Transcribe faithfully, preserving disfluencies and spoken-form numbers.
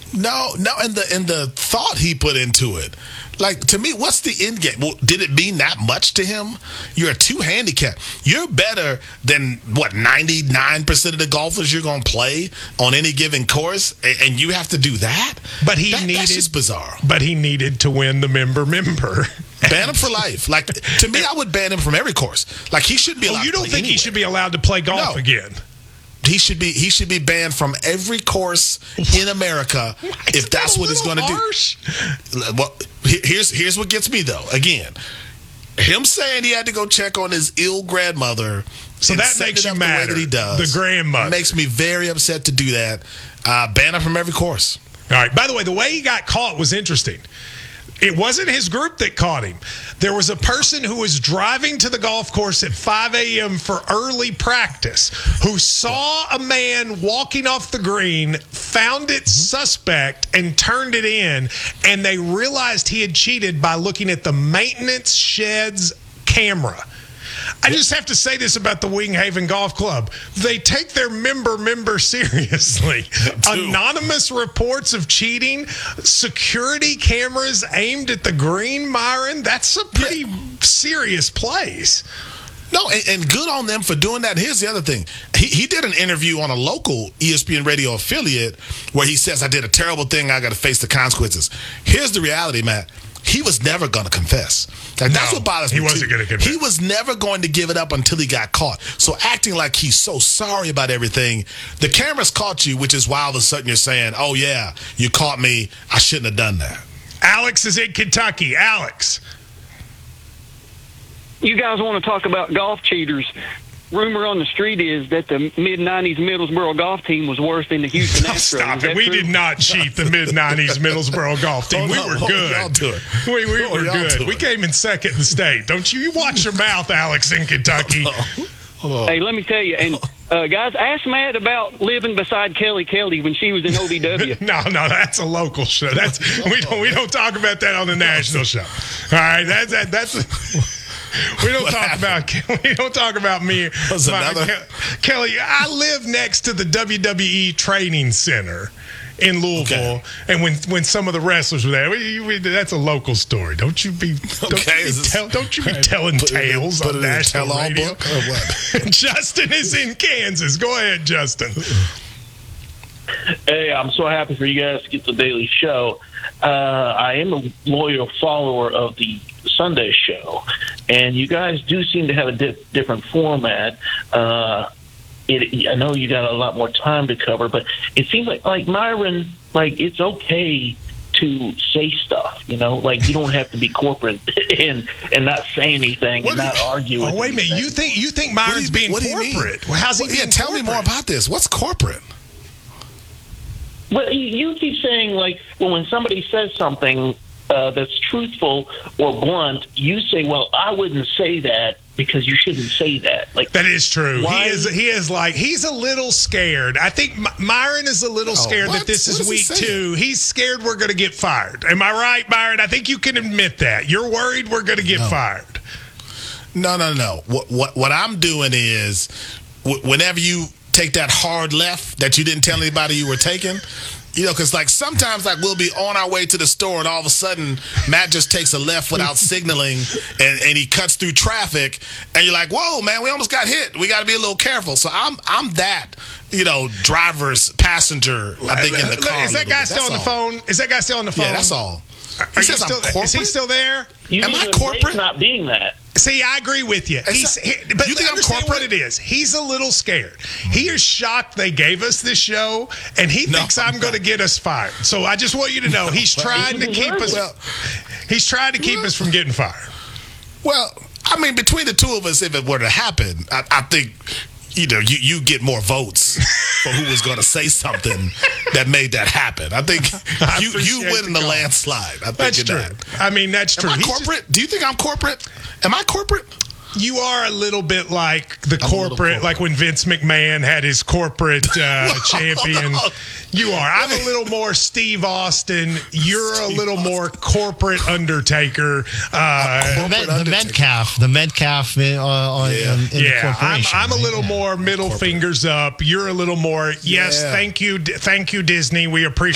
No, no, and the and the thought he put into it. Like, to me, what's the end game? Well, did it mean that much to him? You're a two handicap. You're better than, what, ninety-nine percent of the golfers you're going to play on any given course, and, and you have to do that? But he that, needed, that's just bizarre. But he needed to win the member member. Ban him for life. Like, to me, I would ban him from every course. Like, he should be allowed oh, you to don't play think anywhere. he should be allowed to play golf No. again? He should be he should be banned from every course in America if that's what he's going to do. Well, here's here's what gets me though. Again, him saying he had to go check on his ill grandmother. So that makes you mad. That he does. The grandmother makes me very upset to do that. Uh, ban him from every course. All right. By the way, the way he got caught was interesting. It wasn't his group that caught him. There was a person who was driving to the golf course at five a.m. for early practice who saw a man walking off the green, found it suspect, and turned it in, and they realized he had cheated by looking at the maintenance shed's camera. I just have to say this about the Winghaven Golf Club. They take their member member seriously. Anonymous reports of cheating, security cameras aimed at the green, Myron. That's a pretty yeah. serious place. No, and, and good on them for doing that. Here's the other thing. He, he did an interview on a local E S P N radio affiliate where he says, I did a terrible thing. I got to face the consequences. Here's the reality, Matt. He was never going to confess. Like, that's no, what bothers me. He wasn't going to confess. He was never going to give it up until he got caught. So acting like he's so sorry about everything, the cameras caught you, which is why all of a sudden you're saying, oh, yeah, you caught me. I shouldn't have done that. Alex is in Kentucky. Alex. You guys want to talk about golf cheaters. Rumor on the street is that the mid nineties Middlesboro golf team was worse than the Houston Astros. Stop it. We true? did not cheat the mid nineties Middlesboro golf team. Oh, we no, were oh, good. Y'all do it. We, we oh, were good. We it. came in second in the state. Don't you? You watch your mouth, Alex, in Kentucky. Oh. Hey, let me tell you. And, uh, guys, ask Matt about living beside Kelly Kelly when she was in O V W. no, no, that's a local show. That's we don't we don't talk about that on the national show. All right, that's that, that's. A, We don't what talk happened? about we don't talk about me. Was another? Ke- Kelly, I live next to the W W E training center in Louisville, okay. and when when some of the wrestlers were there, we, we, that's a local story. Don't you be don't, okay, you, be tell, don't you be telling put tales it, on national radio? Book or what? Justin is in Kansas. Go ahead, Justin. Hey, I'm so happy for you guys to get the daily show. Uh, I am a loyal follower of the Sunday show, and you guys do seem to have a di- different format. Uh, it, I know you got a lot more time to cover, but it seems like, like Myron, like it's okay to say stuff, you know, like you don't have to be corporate and and not say anything what and not you, argue. Oh, wait a minute, you think you think Myron's being what corporate? Well, how's he well, being yeah, tell corporate? me more about this. What's corporate? Well, you keep saying, like, well, when somebody says something uh, that's truthful or blunt, you say, well, I wouldn't say that because you shouldn't say that. Like that is true. Why? He is. He is like he's a little scared. I think My- Myron is a little scared oh, that this what is week he two. He's scared we're going to get fired. Am I right, Myron? I think you can admit that. You're worried we're going to get no. fired. No, no, no. What what what I'm doing is w- whenever you take that hard left that you didn't tell anybody you were taking, you know, because like sometimes like we'll be on our way to the store and all of a sudden Matt just takes a left without signaling and, and he cuts through traffic and you're like, whoa, man, we almost got hit. We got to be a little careful. So I'm I'm that, you know, driver's passenger, I think, in the car. Is that guy still on the phone? Is that guy still on the phone? Yeah, that's all. Are you still, is he still there? You Am I corporate? Not being that. See, I agree with you. He's, he, but you think I'm corporate? What it is? He's a little scared. He is shocked they gave us this show, and he no, thinks I'm going to get us fired. So I just want you to know he's trying to keep us. Well, he's trying to keep well, us from getting fired. Well, I mean, between the two of us, if it were to happen, I, I think. You know, you, you get more votes for who was going to say something that made that happen. I think I you you win in the call. landslide. I think that's true. That. I mean, that's true. Am I He's corporate? Just, Do you think I'm corporate? Am I corporate? You are a little bit like the corporate, corporate, like when Vince McMahon had his corporate uh, champion. You are. I'm a little more Steve Austin. You're Steve a little Austin. more corporate Undertaker. Uh, corporate the, the Metcalf. The Metcalf uh, on, yeah. in, in yeah. the corporation. I'm, I'm a little yeah. more middle corporate. fingers up. You're a little more, yes, yeah. thank you, thank you, Disney. We appreciate